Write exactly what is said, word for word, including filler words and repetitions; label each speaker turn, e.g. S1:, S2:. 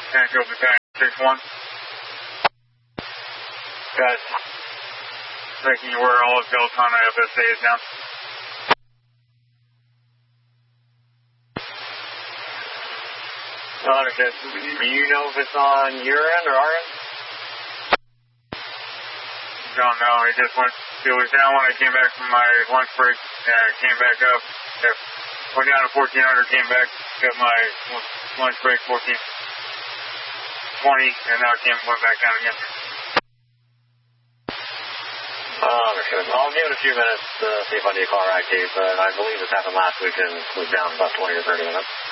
S1: Tango Battalion six one. Guys, making you aware all of Peloton F S A is down.
S2: I understand. Do you know if it's on your end or our end?
S1: Don't know. It just went, it was down when I came back from my lunch break, and I came back up. It went down to fourteen hundred, came back, got my lunch break, fourteen twenty, and now it came, went back down again.
S2: Uh, understood. I'll give it a few minutes to see if I need a car active, but I believe this happened last week and was down about twenty or thirty minutes.